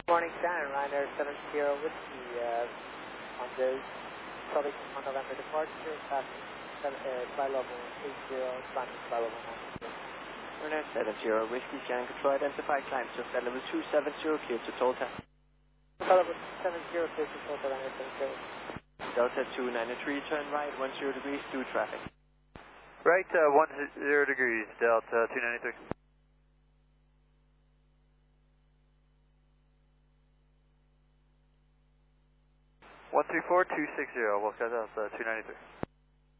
Morning, Shannon, Ryanair 70 Whiskey, on the Southern on November departure, fly level 80, climbing fly level 90. Ryanair 70 Whiskey, Shannon, control identify, climb to flight level 270, clear to Total. Flight level 70, clear to Total, Ryanair 70. Delta 293, turn right, 10 degrees, through traffic. Right, 10 degrees, Delta 293. One 34260, Wolfcat Delta 293.